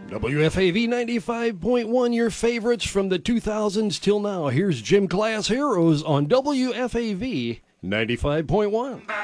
WFAV 95.1, your favorites from the 2000s till now. Here's Gym Class Heroes on WFAV 95.1.